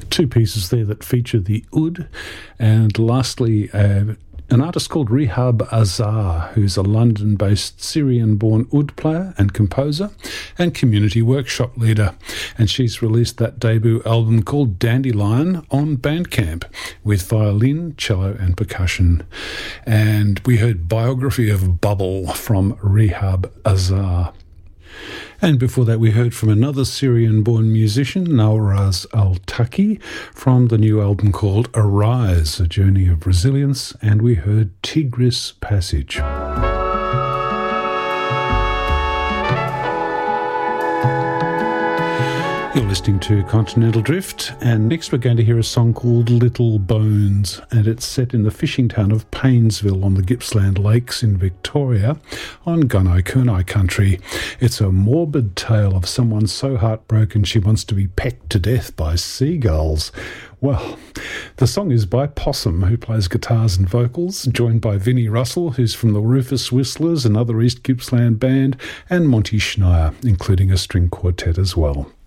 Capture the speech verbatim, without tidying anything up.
two pieces there that feature the oud, and lastly uh, an artist called Rehab Azar, who's a London-based Syrian-born oud player and composer and community workshop leader. And she's released that debut album called Dandelion on Bandcamp with violin, cello and percussion. And we heard Biography of Bubble from Rehab Azar. And before that, we heard from another Syrian-born musician, Nawraz Al-Taki, from the new album called Arise, A Journey of Resilience, and we heard Tigris Passage. You're listening to Continental Drift, and next we're going to hear a song called Little Bones, and it's set in the fishing town of Paynesville on the Gippsland Lakes in Victoria on Gunai Kurnai country. It's a morbid tale of someone so heartbroken she wants to be pecked to death by seagulls. Well, the song is by Possum, who plays guitars and vocals, joined by Vinnie Russell, who's from the Rufus Whistlers, another East Gippsland band, and Monty Schneier, including a string quartet as well.